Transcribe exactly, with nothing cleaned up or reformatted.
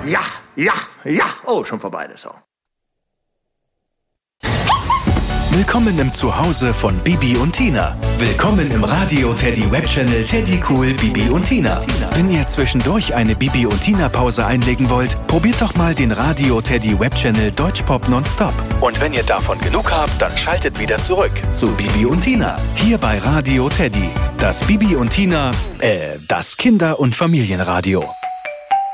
Ja, ja, ja. Oh, schon vorbei, der Song. Willkommen im Zuhause von Bibi und Tina. Willkommen im Radio Teddy Webchannel Teddy Cool Bibi und Tina. Wenn ihr zwischendurch eine Bibi und Tina Pause einlegen wollt, probiert doch mal den Radio Teddy Webchannel Deutschpop nonstop. Und wenn ihr davon genug habt, dann schaltet wieder zurück zu Bibi und Tina. Hier bei Radio Teddy. Das Bibi und Tina, äh, das Kinder- und Familienradio.